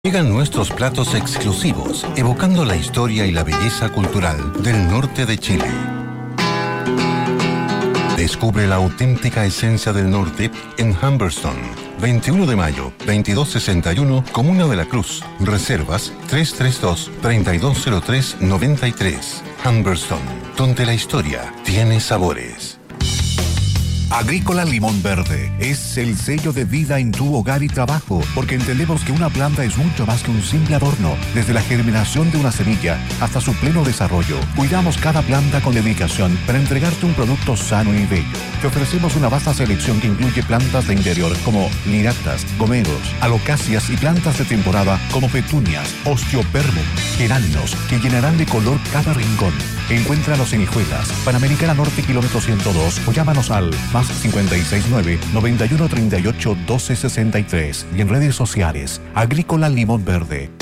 Llegan nuestros platos exclusivos, evocando la historia y la belleza cultural del norte de Chile. Descubre la auténtica esencia del norte en Humberstone. 21 de mayo, 2261, Comuna de la Cruz. Reservas 332-3203-93. Humberstone, donde la historia tiene sabores. Agrícola Limón Verde es el sello de vida en tu hogar y trabajo, porque entendemos que una planta es mucho más que un simple adorno. Desde la germinación de una semilla hasta su pleno desarrollo, cuidamos cada planta con dedicación para entregarte un producto sano y bello. Te ofrecemos una vasta selección que incluye plantas de interior como liractas, gomeros, alocacias y plantas de temporada como petunias, osteoperbum, geranios, que llenarán de color cada rincón. Encuéntranos en Hijuelas, Panamericana Norte, kilómetro 102, o llámanos al más 569-9138-1263 y en redes sociales, Agrícola Limón Verde.